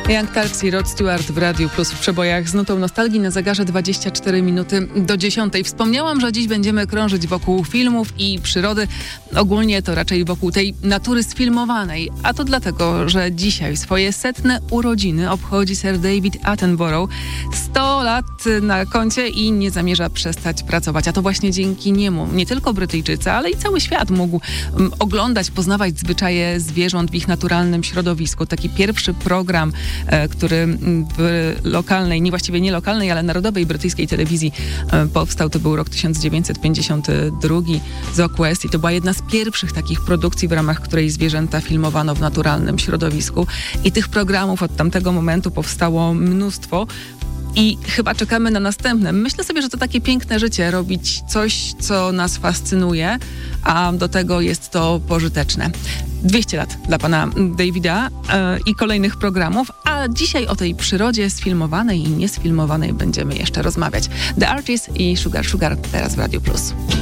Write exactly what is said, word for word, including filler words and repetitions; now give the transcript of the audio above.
Young Turks i Rod Stewart w Radiu Plus w przebojach z nutą nostalgii na zegarze dwadzieścia cztery minuty do dziesiątej. Wspomniałam, że dziś będziemy krążyć wokół filmów i przyrody. Ogólnie to raczej wokół tej natury sfilmowanej. A to dlatego, że dzisiaj swoje setne urodziny obchodzi Sir David Attenborough. sto lat na koncie i nie zamierza przestać pracować. A to właśnie dzięki niemu nie tylko Brytyjczycy, ale i cały świat mógł um, oglądać, poznawać zwyczaje zwierząt w ich naturalnym środowisku. Taki pierwszy program, e, który w lokalnej, nie właściwie nie lokalnej, ale narodowej brytyjskiej telewizji e, powstał, to był rok tysiąc dziewięćset pięćdziesiąty drugi, Zoc West, i to była jedna z pierwszych takich produkcji, w ramach której zwierzęta filmowano w naturalnym środowisku. I tych programów od tamtego momentu powstało mnóstwo. I chyba czekamy na następne. Myślę sobie, że to takie piękne życie, robić coś, co nas fascynuje, a do tego jest to pożyteczne. dwieście lat dla pana Davida e, i kolejnych programów, a dzisiaj o tej przyrodzie sfilmowanej i niesfilmowanej będziemy jeszcze rozmawiać. The Archies i Sugar Sugar teraz w Radiu Plus.